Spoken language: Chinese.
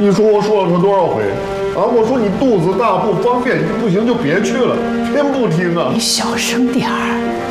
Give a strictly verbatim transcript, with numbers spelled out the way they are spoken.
你说我说了他多少回啊？我说你肚子大不方便，不行就别去了，偏不听啊！ 你小声点儿。